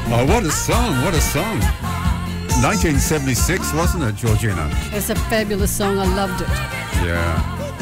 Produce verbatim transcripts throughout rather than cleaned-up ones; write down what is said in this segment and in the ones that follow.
Oh, what a song, what a song. nineteen seventy-six, wasn't it, Georgina? It's a fabulous song. I loved it. Yeah.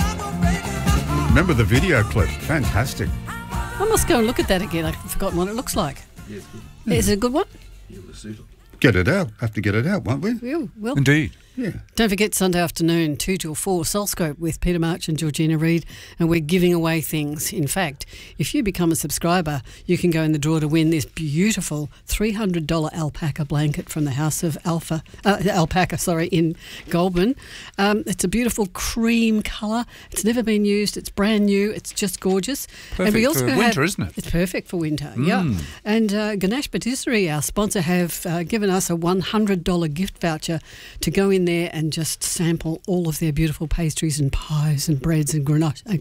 Remember the video clip? Fantastic. I must go and look at that again. I've forgotten what it looks like. Yes, Is it a good one? you will see it. Get it out. Have to get it out, won't we? Well, well. Indeed. Yeah. Don't forget Sunday afternoon, two till four, Soulscope with Peter March and Georgina Reid, and we're giving away things. In fact, if you become a subscriber, you can go in the draw to win this beautiful three hundred dollars alpaca blanket from the House of Alpha, uh, Alpaca, sorry, in Goulburn. Um, it's a beautiful cream colour. It's never been used. It's brand new. It's just gorgeous. Perfect and we also for have, winter, isn't it? It's perfect for winter, yeah. And uh, Ganesh Patisserie, our sponsor, have uh, given us a one hundred dollars gift voucher to go in there and just sample all of their beautiful pastries and pies and breads and grenache, and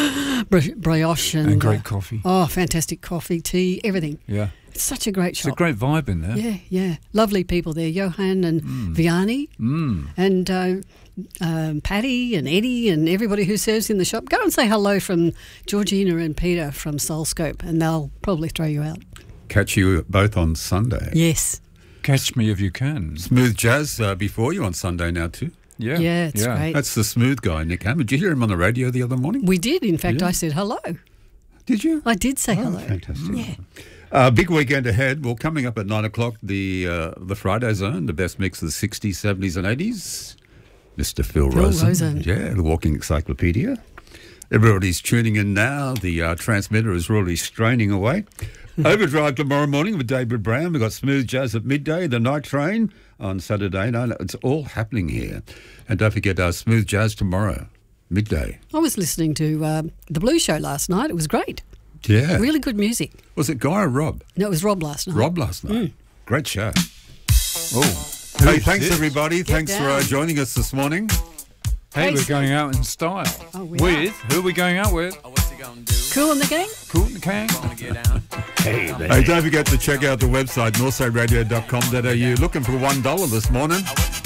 brioche and, And great uh, coffee. Oh, fantastic coffee, tea, everything. Yeah. It's such a great It's shop. a great vibe in there. Yeah, yeah. Lovely people there, Johan and Vianney Mm. and uh, um, Patty and Eddie and everybody who serves in the shop. Go and say hello from Georgina and Peter from Soulscope, and they'll probably throw you out. Catch you both on Sunday. Yes. Catch me if you can. Smooth Jazz uh, before you on Sunday now too. Yeah. Yeah, it's great. That's the smooth guy, Nick Hammond. Did you hear him on the radio the other morning? We did. In fact, Yeah. I said hello. Did you? I did say Oh, hello. fantastic. Yeah. Uh, big weekend ahead. Well, coming up at nine o'clock, the uh, the Friday Zone, the best mix of the sixties, seventies and eighties. Mister Phil, Phil Rosen. Rosen. Yeah, the walking encyclopedia. Everybody's tuning in now. The uh, transmitter is really straining away. Overdrive tomorrow morning with David Brown. We've got Smooth Jazz at midday, the night train on Saturday. No, no, it's all happening here. And don't forget uh, Smooth Jazz tomorrow, midday. I was listening to um, the Blues Show last night. It was great. Yeah. Really good music. Was it Guy or Rob? No, it was Rob last night. Rob last night. Great show. Oh. Hey, Who's thanks this? everybody. Thanks for uh, down. joining us this morning. Hey, Hey, we're going out in style. Oh, we with, who are we going out with? Cool in the gang? Cool and the Gang. Hey, hey, don't forget to check out the website, northside radio dot com dot a u. Looking for one dollar this morning.